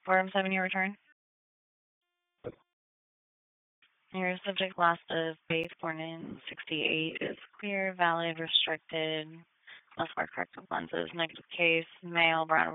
Form 7 your return. Your subject loss of base born in 68 is clear, valid, restricted, must wear corrective lenses. Negative case, male, brown